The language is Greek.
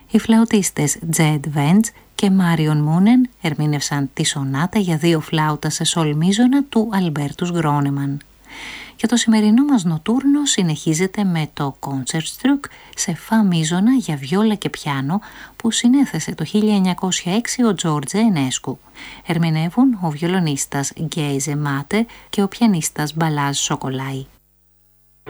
Οι φλαουτίστες Jed Vance και Marion Moonen ερμήνευσαν τη σονάτα για 2 φλάουτα σε σολ μείζωνα του Αλμπέρτους Γκρόνεμαν. Και το σημερινό μας νοτούρνο συνεχίζεται με το Concertstück σε φα μείζωνα για βιόλα και πιάνο που συνέθεσε το 1906 ο Τζόρτζε Ενέσκου. Ερμηνεύουν ο βιολονίστας Γκέιζε Μάτε και ο πιανίστας Μπαλάζ Σοκολάι.